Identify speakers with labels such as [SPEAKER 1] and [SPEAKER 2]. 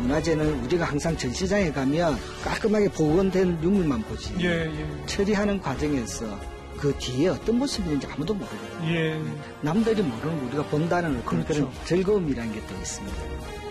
[SPEAKER 1] 문화재는 우리가 항상 전시장에 가면 깔끔하게 복원된 육류만 보지. 처리하는 과정에서 그 뒤에 어떤 모습이 있는지 아무도 모르거든요. 남들이 모르는 거 우리가 본다는 그런 즐거움이라는 게 또 있습니다.